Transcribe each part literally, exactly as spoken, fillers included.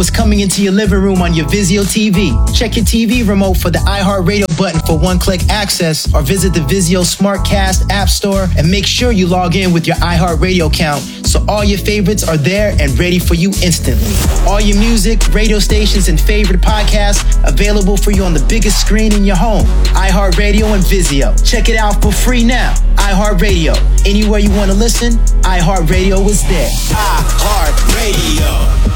is coming into your living room on your Vizio T V. Check your T V remote for the iHeartRadio button for one-click access, or visit the Vizio SmartCast app store and make sure you log in with your iHeartRadio account so all your favorites are there and ready for you instantly. All your music, radio stations, and favorite podcasts available for you on the biggest screen in your home. iHeartRadio and Vizio. Check it out for free now. iHeartRadio. Anywhere you want to listen, iHeartRadio is there. iHeartRadio.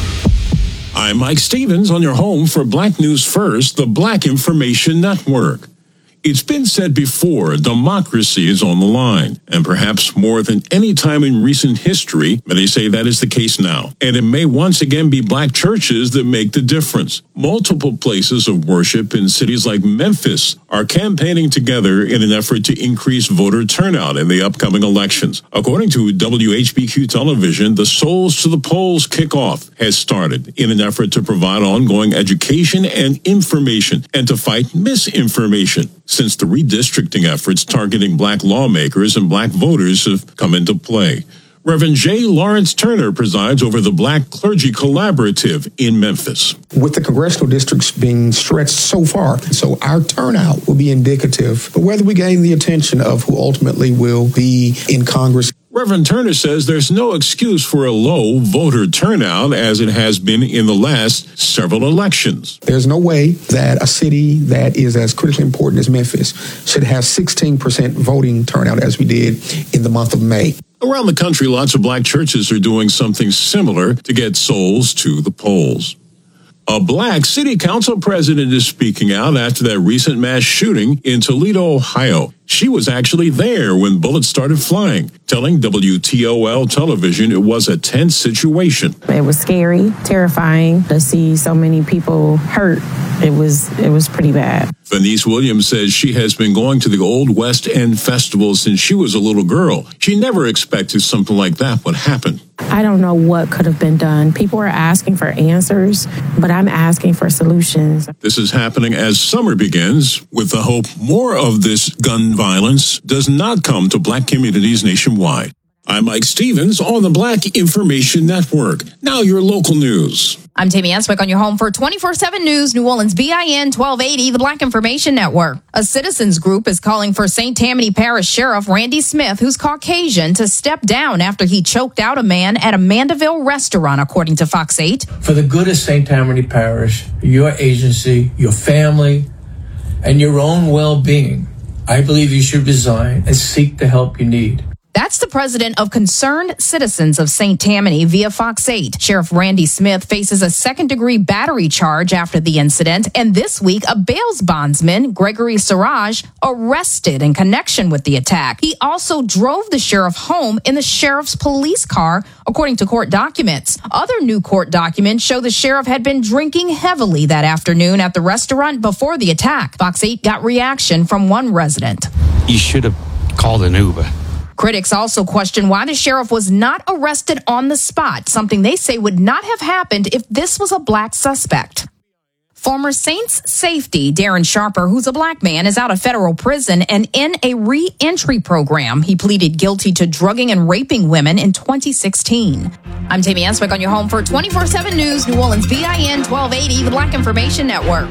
I'm Mike Stevens on your home for Black News First, the Black Information Network. It's been said before, democracy is on the line, and perhaps more than any time in recent history, many say that is the case now. And it may once again be black churches that make the difference. Multiple places of worship in cities like Memphis are campaigning together in an effort to increase voter turnout in the upcoming elections. According to W H B Q Television, the Souls to the Polls kickoff has started in an effort to provide ongoing education and information and to fight misinformation, since the redistricting efforts targeting black lawmakers and black voters have come into play. Reverend J. Lawrence Turner presides over the Black Clergy Collaborative in Memphis. With the congressional districts being stretched so far, so our turnout will be indicative of whether we gain the attention of who ultimately will be in Congress. Reverend Turner says there's no excuse for a low voter turnout as it has been in the last several elections. There's no way that a city that is as critically important as Memphis should have sixteen percent voting turnout as we did in the month of May. Around the country, lots of black churches are doing something similar to get souls to the polls. A black city council president is speaking out after that recent mass shooting in Toledo, Ohio. She was actually there when bullets started flying, telling W T O L television it was a tense situation. It was scary, terrifying to see so many people hurt. It was it was pretty bad. Venice Williams says she has been going to the Old West End Festival since she was a little girl. She never expected something like that would happen. I don't know what could have been done. People are asking for answers, but I'm asking for solutions. This is happening as summer begins, with the hope more of this gun violence does not come to black communities nationwide. I'm Mike Stevens on the Black Information Network. Now your local news. I'm Tammy Answick on your home for twenty-four seven News, New Orleans B I N twelve eighty, the Black Information Network. A citizens group is calling for Saint Tammany Parish Sheriff Randy Smith, who's Caucasian, to step down after he choked out a man at a Mandeville restaurant, according to Fox eight. For the good of Saint Tammany Parish, your agency, your family, and your own well-being, I believe you should resign and seek the help you need. That's the president of Concerned Citizens of Saint Tammany via Fox eight. Sheriff Randy Smith faces a second-degree battery charge after the incident, and this week a bail bondsman, Gregory Siraj, arrested in connection with the attack. He also drove the sheriff home in the sheriff's police car, according to court documents. Other new court documents show the sheriff had been drinking heavily that afternoon at the restaurant before the attack. Fox eight got reaction from one resident. You should have called an Uber. Critics also question why the sheriff was not arrested on the spot, something they say would not have happened if this was a black suspect. Former Saints safety Darren Sharper, who's a black man, is out of federal prison and in a re-entry program. He pleaded guilty to drugging and raping women in twenty sixteen. I'm Tammy Answick on your home for twenty-four seven News, New Orleans B I N twelve eighty, the Black Information Network.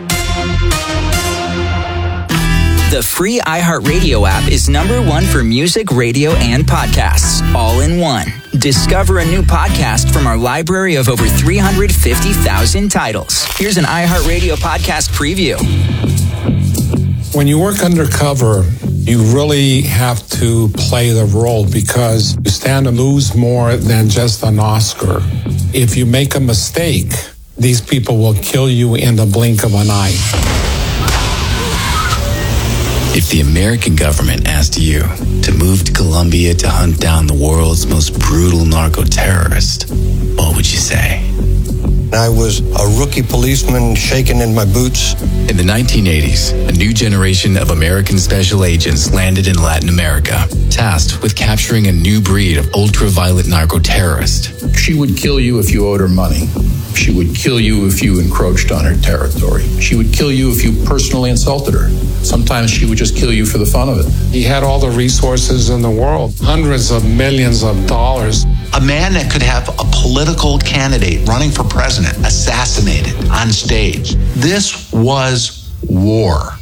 The free iHeartRadio app is number one for music, radio, and podcasts, all in one. Discover a new podcast from our library of over three hundred fifty thousand titles. Here's an iHeartRadio podcast preview. When you work undercover, you really have to play the role because you stand to lose more than just an Oscar. If you make a mistake, these people will kill you in the blink of an eye. If the American government asked you to move to Colombia to hunt down the world's most brutal narco-terrorist, what would you say? I was a rookie policeman shaking in my boots. In the nineteen eighties, a new generation of American special agents landed in Latin America, tasked with capturing a new breed of ultra-violent narco-terrorist. She would kill you if you owed her money. She would kill you if you encroached on her territory. She would kill you if you personally insulted her. Sometimes she would just kill you for the fun of it. He had all the resources in the world, hundreds of millions of dollars. A man that could have a political candidate running for president assassinated on stage. This was war.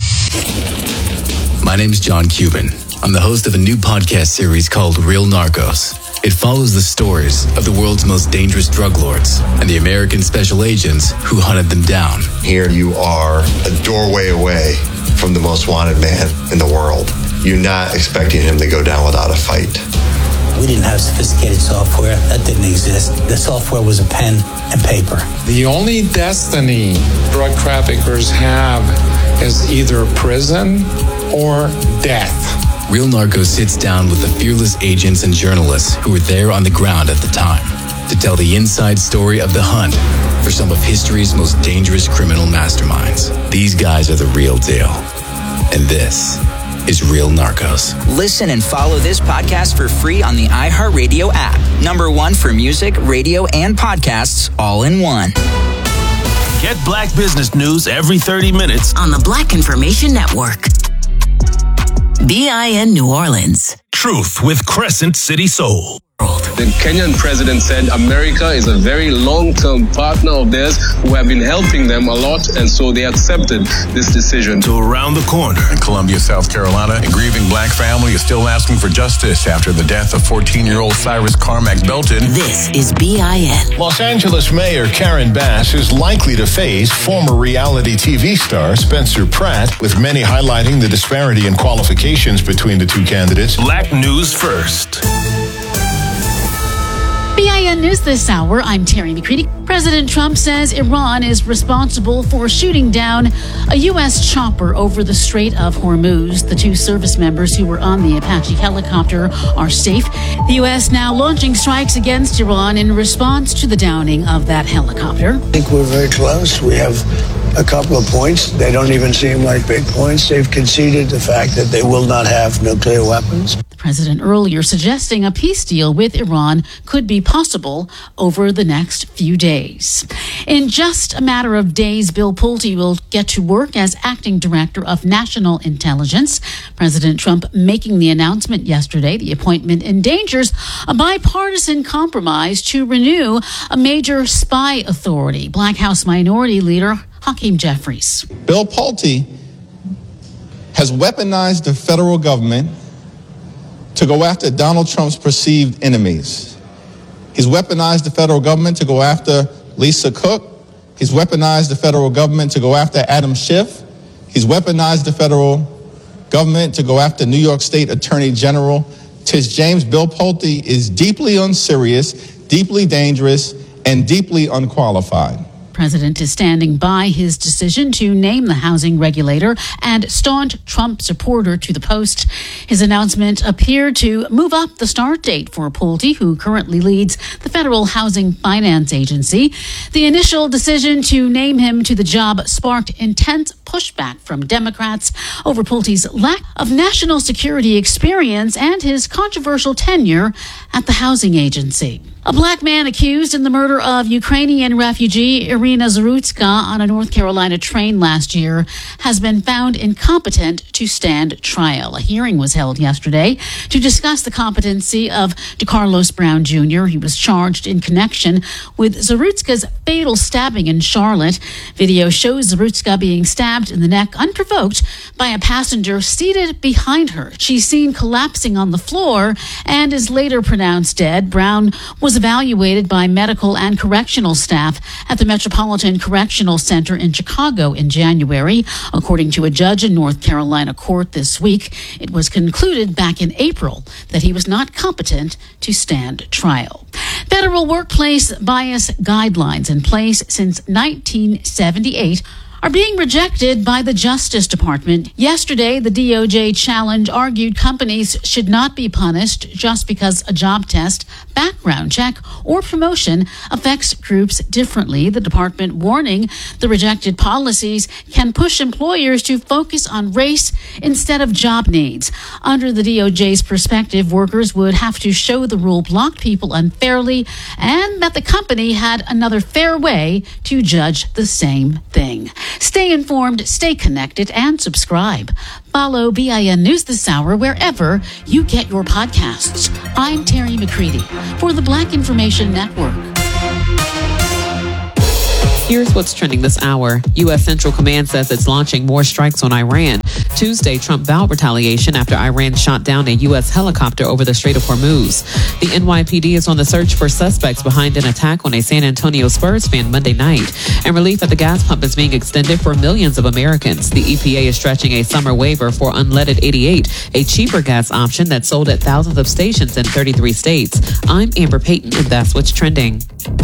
My name's John Cuban. I'm the host of a new podcast series called Real Narcos. It follows the stories of the world's most dangerous drug lords and the American special agents who hunted them down. Here you are a doorway away from the most wanted man in the world. You're not expecting him to go down without a fight. We didn't have sophisticated software. That didn't exist. The software was a pen and paper. The only destiny drug traffickers have is either prison or death. Real Narcos sits down with the fearless agents and journalists who were there on the ground at the time to tell the inside story of the hunt for some of history's most dangerous criminal masterminds. These guys are the real deal. And this is Real Narcos. Listen and follow this podcast for free on the iHeartRadio app. Number one for music, radio, and podcasts all in one. Get Black business news every thirty minutes on the Black Information Network. B I N New Orleans. Truth with Crescent City Soul. The Kenyan president said America is a very long-term partner of theirs who have been helping them a lot, and so they accepted this decision. To around the corner in Columbia, South Carolina, a grieving black family is still asking for justice after the death of fourteen-year-old Cyrus Carmack Belton. This is B I N. Los Angeles Mayor Karen Bass is likely to face former reality T V star Spencer Pratt, with many highlighting the disparity in qualifications between the two candidates. Black News First. B I N News this hour, I'm Terry McCready. President Trump says Iran is responsible for shooting down a U S chopper over the Strait of Hormuz. The two service members who were on the Apache helicopter are safe. The U S now launching strikes against Iran in response to the downing of that helicopter. I think we're very close. We have a couple of points. They don't even seem like big points. They've conceded the fact that they will not have nuclear weapons. The president earlier suggesting a peace deal with Iran could be possible over the next few days. In just a matter of days, Bill Pulte will get to work as acting director of national intelligence. President Trump making the announcement yesterday. The appointment endangers a bipartisan compromise to renew a major spy authority. Black House Minority Leader Hakeem Jeffries. Bill Pulte has weaponized the federal government to go after Donald Trump's perceived enemies. He's weaponized the federal government to go after Lisa Cook. He's weaponized the federal government to go after Adam Schiff. He's weaponized the federal government to go after New York State Attorney General Tish James. Bill Pulte is deeply unserious, deeply dangerous, and deeply unqualified. President is standing by his decision to name the housing regulator and staunch Trump supporter to the post. His announcement appeared to move up the start date for Pulte, who currently leads the Federal Housing Finance Agency. The initial decision to name him to the job sparked intense pushback from Democrats over Pulte's lack of national security experience and his controversial tenure at the housing agency. A black man accused in the murder of Ukrainian refugee Irina Zarutska on a North Carolina train last year has been found incompetent to stand trial. A hearing was held yesterday to discuss the competency of DeCarlos Brown Junior He was charged in connection with Zarutska's fatal stabbing in Charlotte. Video shows Zarutska being stabbed in the neck unprovoked by a passenger seated behind her. She's seen collapsing on the floor and is later pronounced dead. Brown was evaluated by medical and correctional staff at the Metropolitan Correctional Center in Chicago in January. According to a judge in North Carolina court this week, it was concluded back in April that he was not competent to stand trial. Federal workplace bias guidelines in place since nineteen seventy-eight are being rejected by the Justice Department. Yesterday, the D O J challenge argued companies should not be punished just because a job test, background check, or promotion affects groups differently. The department warning the rejected policies can push employers to focus on race instead of job needs. Under the D O J's perspective, workers would have to show the rule blocked people unfairly and that the company had another fair way to judge the same thing. Stay informed, stay connected, and subscribe. Follow B I N News This Hour wherever you get your podcasts. I'm Terry McCready for the Black Information Network. Here's what's trending this hour. U S. Central Command says it's launching more strikes on Iran. Tuesday, Trump vowed retaliation after Iran shot down a U S helicopter over the Strait of Hormuz. The N Y P D is on the search for suspects behind an attack on a San Antonio Spurs fan Monday night. And relief at the gas pump is being extended for millions of Americans. The E P A is stretching a summer waiver for unleaded eighty-eight, a cheaper gas option that's sold at thousands of stations in thirty-three states. I'm Amber Payton, and that's what's trending.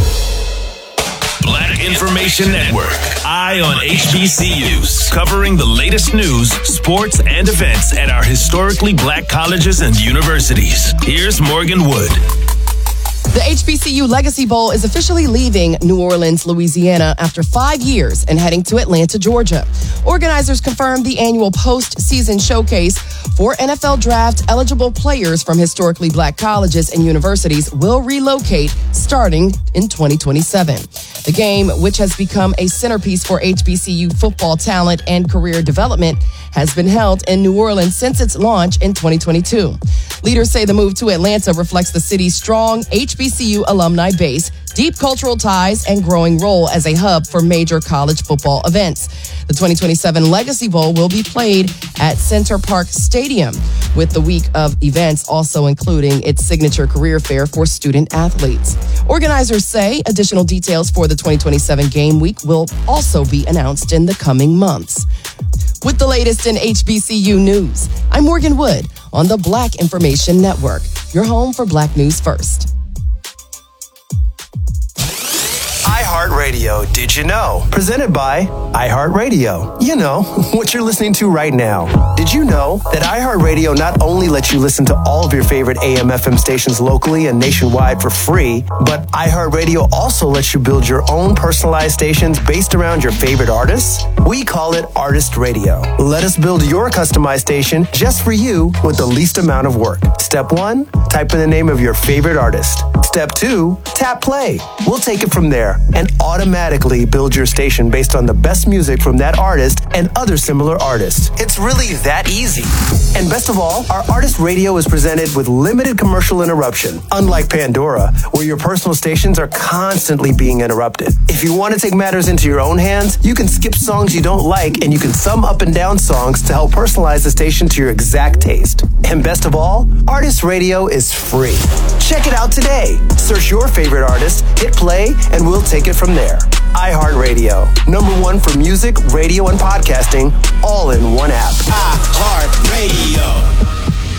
Black Information Network, Eye on H B C Us, covering the latest news, sports, and events at our historically black colleges and universities. Here's Morgan Wood. The H B C U Legacy Bowl is officially leaving New Orleans, Louisiana after five years and heading to Atlanta, Georgia. Organizers confirmed the annual postseason showcase for N F L draft eligible players from historically black colleges and universities will relocate starting in twenty twenty-seven. The game, which has become a centerpiece for H B C U football talent and career development, has been held in New Orleans since its launch in twenty twenty-two. Leaders say the move to Atlanta reflects the city's strong H B C U alumni base, deep cultural ties, and growing role as a hub for major college football events. The twenty twenty-seven Legacy Bowl will be played at Center Park Stadium, with the week of events also including its signature career fair for student athletes. Organizers say additional details for the twenty twenty-seven game week will also be announced in the coming months. With the latest in H B C U news, I'm Morgan Wood on the Black Information Network, your home for Black News First. iHeartRadio, did you know? Presented by iHeartRadio. You know, what you're listening to right now. Did you know that iHeartRadio not only lets you listen to all of your favorite A M F M stations locally and nationwide for free, but iHeartRadio also lets you build your own personalized stations based around your favorite artists? We call it Artist Radio. Let us build your customized station just for you with the least amount of work. Step one, type in the name of your favorite artist. Step two, tap play. We'll take it from there and automatically build your station based on the best music from that artist and other similar artists. It's really that easy. And best of all, our Artist Radio is presented with limited commercial interruption, unlike Pandora, where your personal stations are constantly being interrupted. If you want to take matters into your own hands, you can skip songs you don't like and you can sum up and down songs to help personalize the station to your exact taste. And best of all, Artist Radio is free. Check it out today. Search your favorite artist, hit play, and we'll take it from there. iHeartRadio, number one for music, radio, and podcasting, all in one app. iHeartRadio.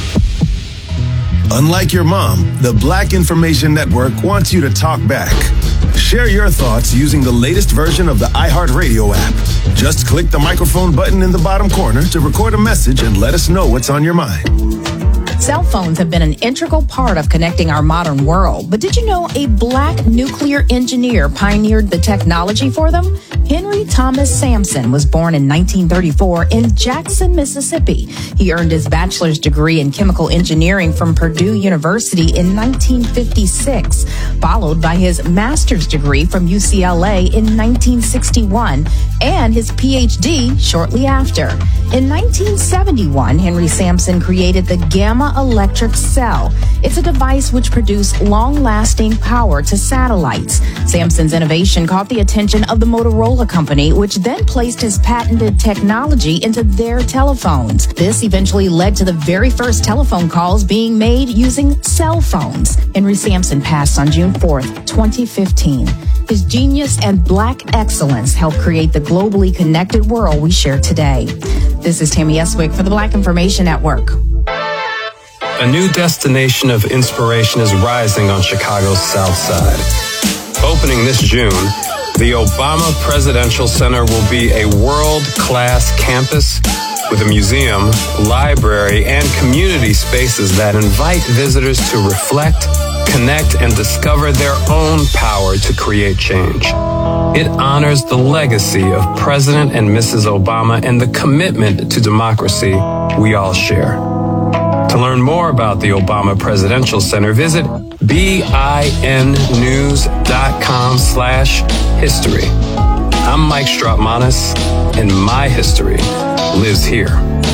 Unlike your mom, the Black Information Network wants you to talk back. Share your thoughts using the latest version of the iHeartRadio app. Just click the microphone button in the bottom corner to record a message and let us know what's on your mind. Cell phones have been an integral part of connecting our modern world. But did you know a black nuclear engineer pioneered the technology for them? Henry Thomas Sampson was born in nineteen thirty-four in Jackson, Mississippi. He earned his bachelor's degree in chemical engineering from Purdue University in nineteen fifty-six, followed by his master's degree from U C L A in nineteen sixty-one and his P H D shortly after. In nineteen seventy-one, Henry Sampson created the Gamma Electric Cell. It's a device which produced long-lasting power to satellites. Sampson's innovation caught the attention of the Motorola Company, which then placed his patented technology into their telephones. This eventually led to the very first telephone calls being made using cell phones. Henry Sampson passed on June fourth, twenty fifteen. His genius and black excellence helped create the globally connected world we share today. This is Tammy Eswick for the Black Information Network. A new destination of inspiration is rising on Chicago's South Side. Opening this June, the Obama Presidential Center will be a world-class campus with a museum, library, and community spaces that invite visitors to reflect, connect, and discover their own power to create change. It honors the legacy of President and Missus Obama and the commitment to democracy we all share. To learn more about the Obama Presidential Center, visit binnews.com slash history. I'm Mike Strautmanis, and my history lives here.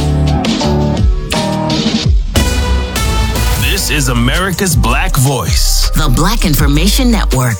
This is America's Black Voice. The Black Information Network.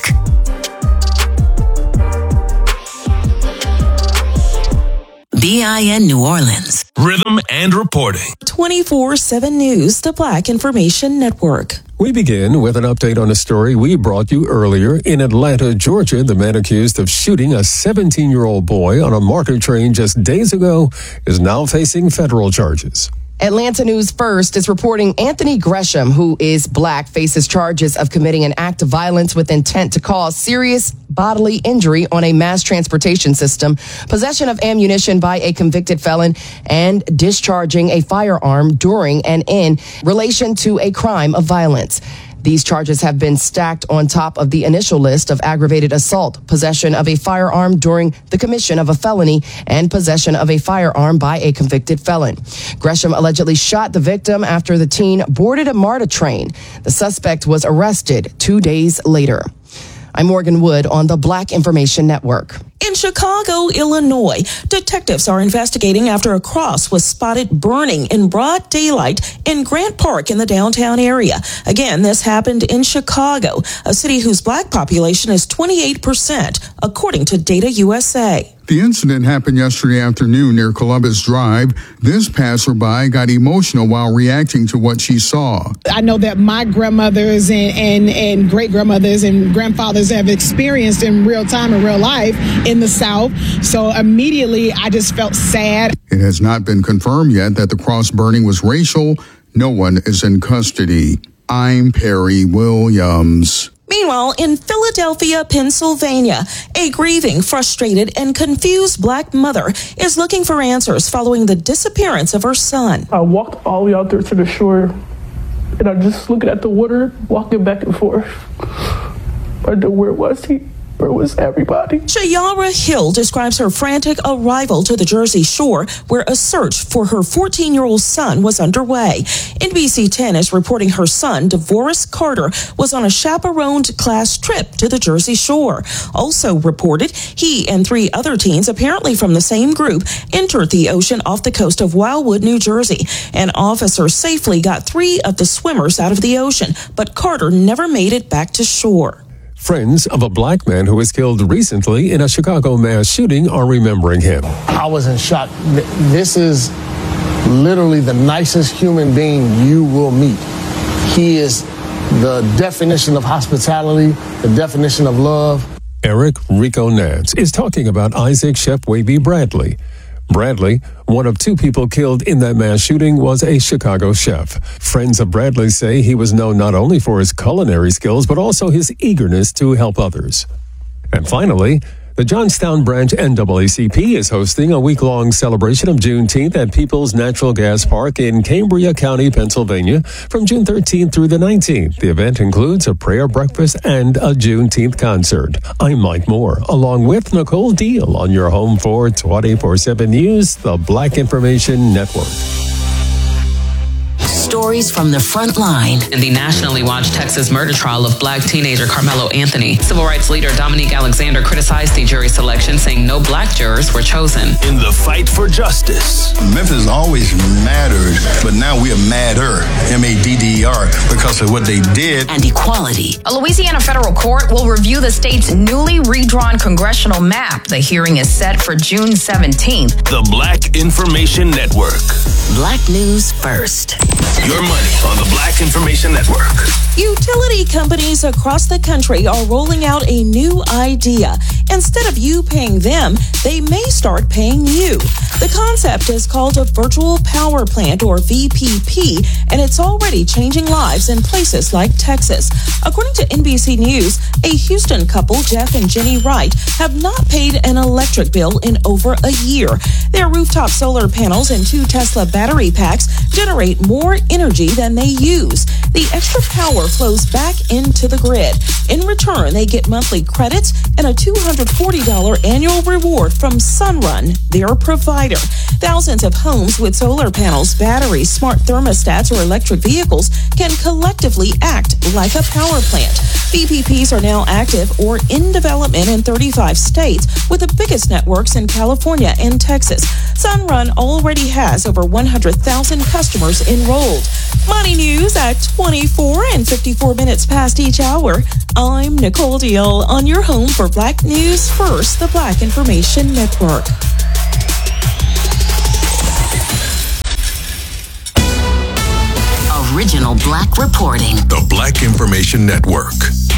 B I N New Orleans. Rhythm and reporting. twenty-four seven News, the Black Information Network. We begin with an update on a story we brought you earlier. In Atlanta, Georgia, the man accused of shooting a seventeen-year-old boy on a MARTA train just days ago is now facing federal charges. Atlanta News First is reporting Anthony Gresham, who is black, faces charges of committing an act of violence with intent to cause serious bodily injury on a mass transportation system, possession of ammunition by a convicted felon, and discharging a firearm during and in relation to a crime of violence. These charges have been stacked on top of the initial list of aggravated assault, possession of a firearm during the commission of a felony, and possession of a firearm by a convicted felon. Gresham allegedly shot the victim after the teen boarded a MARTA train. The suspect was arrested two days later. I'm Morgan Wood on the Black Information Network. In Chicago, Illinois, detectives are investigating after a cross was spotted burning in broad daylight in Grant Park in the downtown area. Again, this happened in Chicago, a city whose black population is twenty-eight percent, according to Data U S A. The incident happened yesterday afternoon near Columbus Drive. This passerby got emotional while reacting to what she saw. I know that my grandmothers and, and, and great-grandmothers and grandfathers have experienced in real time, in real life, in the South. So immediately, I just felt sad. It has not been confirmed yet that the cross burning was racial. No one is in custody. I'm Perry Williams. Meanwhile, in Philadelphia, Pennsylvania, a grieving, frustrated, and confused black mother is looking for answers following the disappearance of her son. I walked all the way out there to the shore, and I'm just looking at the water, walking back and forth. I know, where was he? Where was everybody? Shayara Hill describes her frantic arrival to the Jersey Shore, where a search for her fourteen-year-old son was underway. N B C ten is reporting her son, DeVorest Carter, was on a chaperoned class trip to the Jersey Shore. Also reported, he and three other teens, apparently from the same group, entered the ocean off the coast of Wildwood, New Jersey. An officer safely got three of the swimmers out of the ocean, but Carter never made it back to shore. Friends of a black man who was killed recently in a Chicago mass shooting are remembering him. I was in shock. This is literally the nicest human being you will meet. He is the definition of hospitality, the definition of love. Eric Rico Nance is talking about Isaac Shepwaby Bradley. Bradley, one of two people killed in that mass shooting, was a Chicago chef. Friends of Bradley say he was known not only for his culinary skills, but also his eagerness to help others. And finally, the Johnstown Branch N double A C P is hosting a week-long celebration of Juneteenth at Peoples Natural Gas Park in Cambria County, Pennsylvania, from June thirteenth through the nineteenth. The event includes a prayer breakfast and a Juneteenth concert. I'm Mike Moore, along with Nicole Deal on your home for twenty-four seven News, the Black Information Network. Stories from the front line. In the nationally watched Texas murder trial of black teenager Carmelo Anthony, civil rights leader Dominique Alexander criticized the jury selection, saying no black jurors were chosen. In the fight for justice. Memphis always mattered, but now we are madder, M A D D E R, because of what they did. And equality. A Louisiana federal court will review the state's newly redrawn congressional map. The hearing is set for June seventeenth. The Black Information Network. Black News First. Your money on the Black Information Network. Utility companies across the country are rolling out a new idea. Instead of you paying them, they may start paying you. The concept is called a virtual power plant, or V P P, and it's already changing lives in places like Texas. According to N B C News, a Houston couple, Jeff and Jenny Wright, have not paid an electric bill in over a year. Their rooftop solar panels and two Tesla battery packs generate more energy than they use. The extra power flows back into the grid. In return, they get monthly credits and a two hundred hundred forty dollars annual reward from Sunrun, their provider. Thousands of homes with solar panels, batteries, smart thermostats, or electric vehicles can collectively act like a power plant. V P Ps are now active or in development in thirty-five states, with the biggest networks in California and Texas. Sunrun already has over one hundred thousand customers enrolled. Money news at twenty-four and fifty-four minutes past each hour. I'm Nicole Deal on your home for Black News First, the Black Information Network. Original Black reporting. The Black Information Network.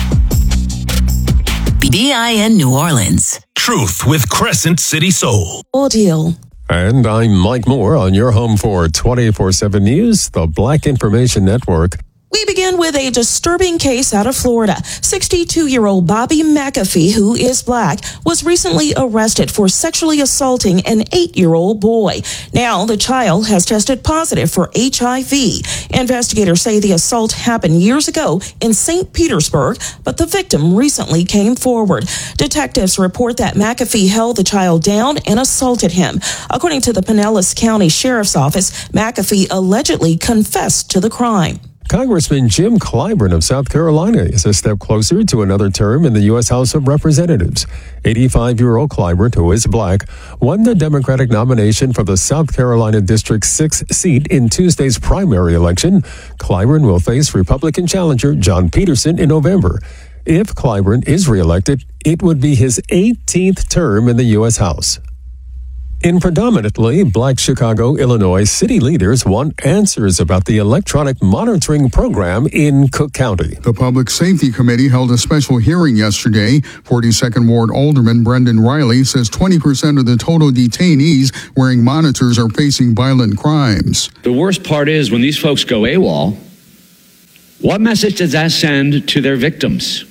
B I N New Orleans. Truth with Crescent City Soul. Deal. And I'm Mike Moore on your home for twenty-four seven News, the Black Information Network. We begin with a disturbing case out of Florida. sixty-two-year-old Bobby McAfee, who is black, was recently arrested for sexually assaulting an eight-year-old boy. Now, the child has tested positive for H I V. Investigators say the assault happened years ago in Saint Petersburg, but the victim recently came forward. Detectives report that McAfee held the child down and assaulted him. According to the Pinellas County Sheriff's Office, McAfee allegedly confessed to the crime. Congressman Jim Clyburn of South Carolina is a step closer to another term in the U S House of Representatives. eighty-five-year-old Clyburn, who is black, won the Democratic nomination for the South Carolina District six seat in Tuesday's primary election. Clyburn will face Republican challenger John Peterson in November. If Clyburn is reelected, it would be his eighteenth term in the U S House. In predominantly black Chicago, Illinois, city leaders want answers about the electronic monitoring program in Cook County. The Public Safety Committee held a special hearing yesterday. forty-second Ward Alderman Brendan Riley says twenty percent of the total detainees wearing monitors are facing violent crimes. The worst part is when these folks go AWOL, what message does that send to their victims?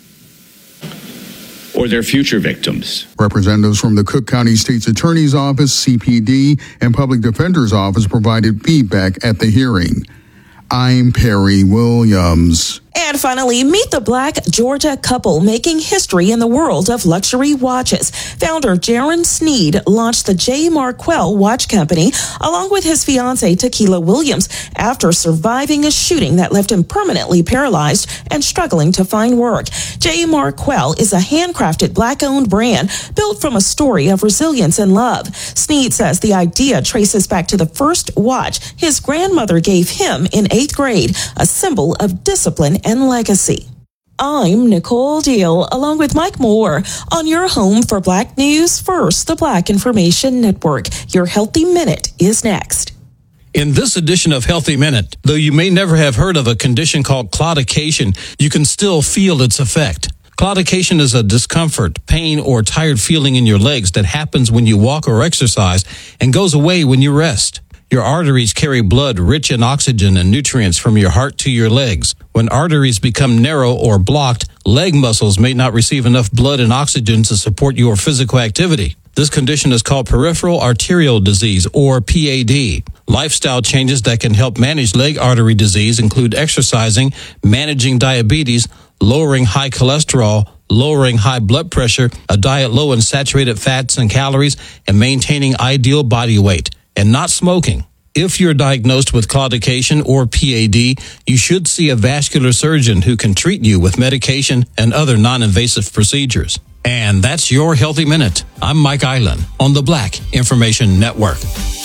Or their future victims. Representatives from the Cook County State's Attorney's Office, C P D, and Public Defender's Office provided feedback at the hearing. I'm Perry Williams. And finally, meet the black Georgia couple making history in the world of luxury watches. Founder Jaron Sneed launched the J. Marquell Watch Company along with his fiancée Tequila Williams after surviving a shooting that left him permanently paralyzed and struggling to find work. J. Marquell is a handcrafted black-owned brand built from a story of resilience and love. Sneed says the idea traces back to the first watch his grandmother gave him in eighth grade, a symbol of discipline and legacy. I'm Nicole Deal, along with Mike Moore, on your home for Black News First, the Black Information Network. Your Healthy Minute is next. In this edition of Healthy Minute, though you may never have heard of a condition called claudication, you can still feel its effect. Claudication is a discomfort, pain, or tired feeling in your legs that happens when you walk or exercise and goes away when you rest. Your arteries carry blood rich in oxygen and nutrients from your heart to your legs. When arteries become narrow or blocked, leg muscles may not receive enough blood and oxygen to support your physical activity. This condition is called peripheral arterial disease, or P A D. Lifestyle changes that can help manage leg artery disease include exercising, managing diabetes, lowering high cholesterol, lowering high blood pressure, a diet low in saturated fats and calories, and maintaining ideal body weight, and not smoking. If you're diagnosed with claudication or P A D, you should see a vascular surgeon who can treat you with medication and other non-invasive procedures. And that's your Healthy Minute. I'm Mike Island on the Black Information Network.